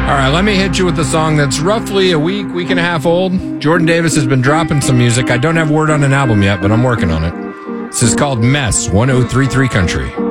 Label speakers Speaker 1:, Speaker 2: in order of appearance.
Speaker 1: All right, let me hit you with a song that's roughly a week and a half old. Jordan Davis has been dropping some music. I don't have word on an album yet, but I'm working on it. This is called Mess, 1033 Country.